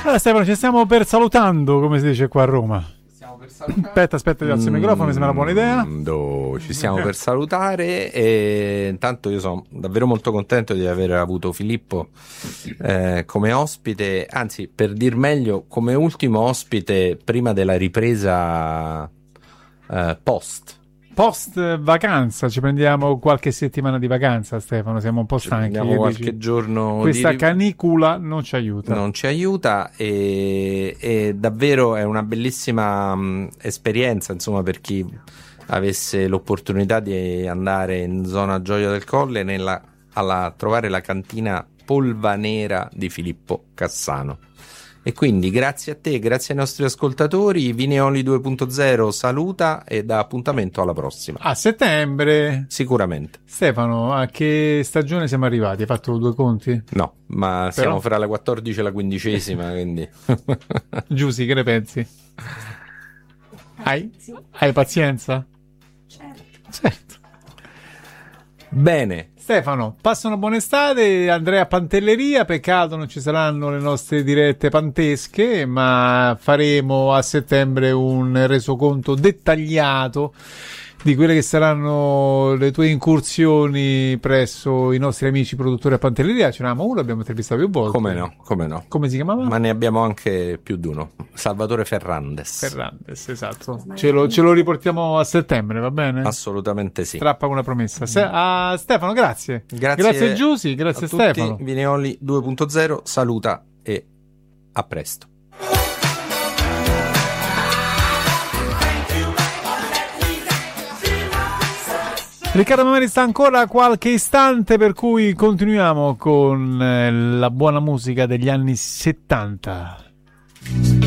Allora, Stefano, ci stiamo per salutando, come si dice qua a Roma. Aspetta, ti alzo il microfono, mi sembra una buona idea. Ci stiamo per salutare e intanto io sono davvero molto contento di aver avuto Filippo come ospite, anzi per dir meglio come ultimo ospite prima della ripresa post vacanza. Ci prendiamo qualche settimana di vacanza, Stefano, siamo un po' stanchi. Prendiamo qualche giorno. Questa canicula non ci aiuta e davvero è una bellissima esperienza, insomma, per chi avesse l'opportunità di andare in zona Gioia del Colle a trovare la cantina Polva Nera di Filippo Cassano. E quindi grazie a te, grazie ai nostri ascoltatori. Vineoli 2.0 saluta e dà appuntamento alla prossima. A settembre. Sicuramente. Stefano, a che stagione siamo arrivati? Hai fatto 2 conti? No, ma siamo fra la 14 e la 15ª, quindi. Giusy, che ne pensi? Hai pazienza? Certo. Bene. Stefano, passa una buona estate. Andrea Pantelleria, peccato non ci saranno le nostre dirette pantesche, ma faremo a settembre un resoconto dettagliato di quelle che saranno le tue incursioni presso i nostri amici produttori a Pantelleria. Ce n'avevamo uno, abbiamo intervistato più volte. Come no. Come si chiamava? Ma ne abbiamo anche più di uno. Salvatore Ferrandes, esatto. Ce lo riportiamo a settembre, va bene? Assolutamente sì. Strappa una promessa. Stefano, grazie. Grazie Giusy, grazie a Stefano. Tutti. Vineoli 2.0 saluta e a presto. Riccardo Mameli sta ancora qualche istante, per cui continuiamo con la buona musica degli anni 70.